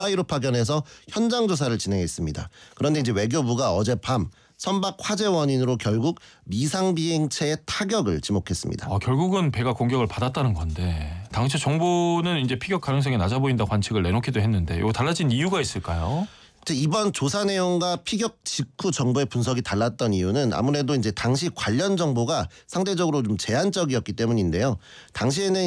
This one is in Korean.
하와이로 파견해서 현장 조사를 진행했습니다. 그런데 이제 외교부가 어젯밤 선박 화재 원인으로 결국 미상 비행체의 타격을 지목했습니다. 결국은 배가 공격을 받았다는 건데 당시 정부는 이제 피격 가능성이 낮아 보인다 관측을 내놓기도 했는데 이거 달라진 이유가 있을까요? 이번 조사 내용과 피격 직후 정보의 분석이 달랐던 이유는 아무래도 이제 당시 관련 정보가 상대적으로 좀 제한적이었기 때문인데요. 당시에는